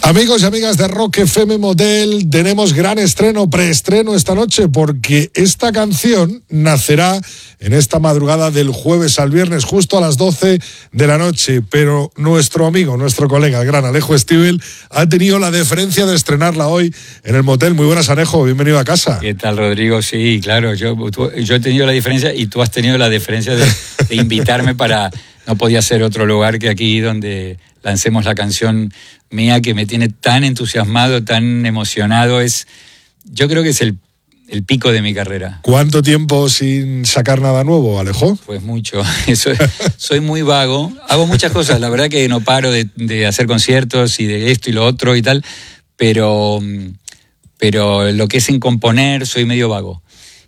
Amigos y amigas de Rock FM Motel, tenemos gran estreno, preestreno esta noche, porque esta canción nacerá en esta madrugada del jueves al viernes, justo a las 12 de la noche. Pero nuestro amigo, nuestro colega, el gran Alejo Stivel, ha tenido la deferencia de estrenarla hoy en el motel. Muy buenas, Alejo, bienvenido a casa. ¿Qué tal, Rodrigo? Sí, claro, yo he tenido la diferencia y tú has tenido la deferencia de invitarme para... No podía ser otro lugar que aquí donde lancemos la canción mía que me tiene tan entusiasmado, tan emocionado. Yo creo que es el pico de mi carrera. ¿Cuánto tiempo sin sacar nada nuevo, Alejo? Pues mucho. Soy muy vago. Hago muchas cosas. La verdad que no paro de hacer conciertos y de esto y lo otro y tal. Pero lo que es en componer, soy medio vago.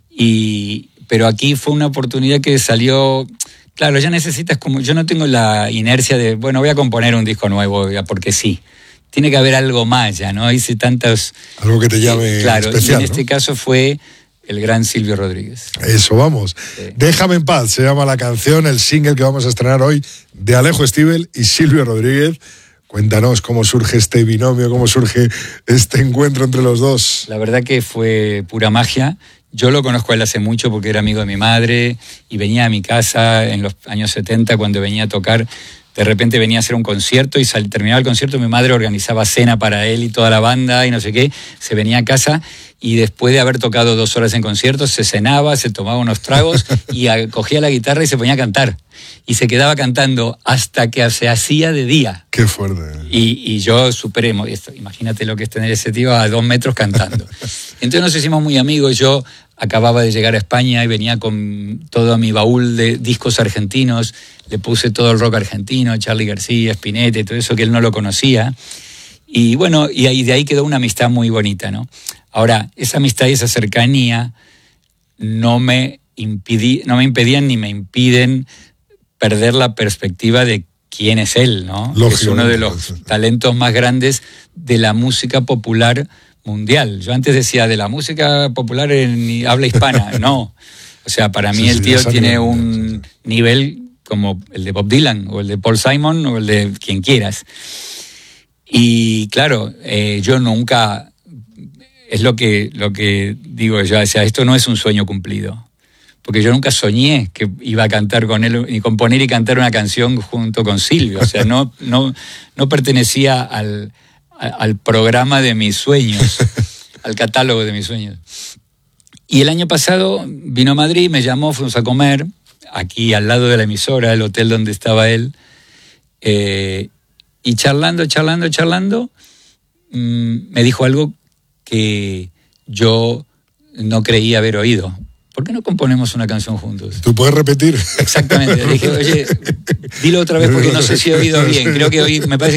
Pero aquí fue una oportunidad que salió... Claro, ya necesitas como... Yo no tengo la inercia de, bueno, voy a componer un disco nuevo, ya porque sí. Tiene que haber algo más ya, ¿no? Hice tantos... Algo que te llame claro, especial, y en este caso fue el gran Silvio Rodríguez. Eso, vamos. Sí. Déjame en paz, se llama la canción, el single que vamos a estrenar hoy de Alejo Stivel y Silvio Rodríguez. Cuéntanos cómo surge este binomio, cómo surge este encuentro entre los dos. La verdad que fue pura magia. Yo lo conozco a él hace mucho porque era amigo de mi madre y venía a mi casa en los años 70 cuando venía a tocar. De repente venía a hacer un concierto y terminaba el concierto, mi madre organizaba cena para él y toda la banda y no sé qué. Se venía a casa y después de haber tocado 2 horas en concierto se cenaba, se tomaba unos tragos y cogía la guitarra y se ponía a cantar. Y se quedaba cantando hasta que se hacía de día. ¡Qué fuerte! Y yo superé esto. Imagínate lo que es tener ese tío a 2 metros cantando. Entonces nos hicimos muy amigos. Yo acababa de llegar a España y venía con todo mi baúl de discos argentinos. Le puse todo el rock argentino, Charly García, Spinetta y todo eso que él no lo conocía. Y bueno, y de ahí quedó una amistad muy bonita, ¿no? Ahora, esa amistad y esa cercanía no me impedían ni me impiden perder la perspectiva de quién es él, ¿no? Es uno de los talentos más grandes de la música popular mundial. Yo antes decía de la música popular en habla hispana, no. O sea, para mí el tío tiene un nivel como el de Bob Dylan o el de Paul Simon o el de quien quieras. Y claro, yo nunca, es lo que digo yo, o sea, esto no es un sueño cumplido. Porque yo nunca soñé que iba a cantar con él y componer y cantar una canción junto con Silvio. O sea, no pertenecía al programa de mis sueños, al catálogo de mis sueños. Y el año pasado vino a Madrid, me llamó, fuimos a comer, aquí al lado de la emisora, el hotel donde estaba él, y charlando, me dijo algo que yo no creía haber oído. ¿Por qué no componemos una canción juntos? ¿Tú puedes repetir? Exactamente. Le dije, oye, dilo otra vez porque no sé si he oído bien. Creo que me parece